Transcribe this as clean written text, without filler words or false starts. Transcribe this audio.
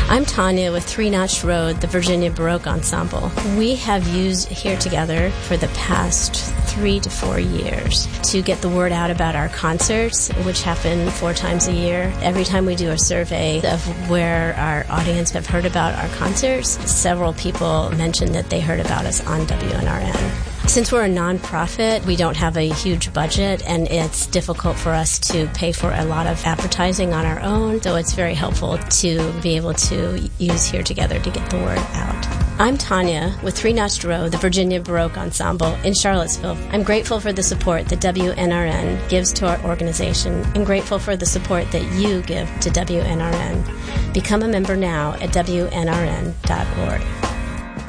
I'm Tanya with Three Notched Road, the Virginia Baroque Ensemble. We have used Here Together for the past 3 to 4 years to get the word out about our concerts, which happen 4 times a year. Every time we do a survey of where our audience have heard about our concerts, several people mentioned that they heard about us on WNRN. Since we're a nonprofit, we don't have a huge budget, and it's difficult for us to pay for a lot of advertising on our own, so it's very helpful to be able to use Here Together to get the word out. I'm Tanya with Three Notched Road, the Virginia Baroque Ensemble in Charlottesville. I'm grateful for the support that WNRN gives to our organization and grateful for the support that you give to WNRN. Become a member now at WNRN.org.